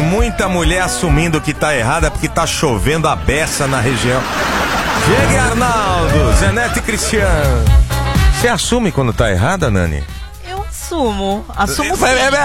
muita mulher assumindo que tá errada porque tá chovendo a beça na região. Chegue, Arnaldo, Zenete e Cristiano. Você assume quando tá errada, Nani? Eu assumo. Assumo sim.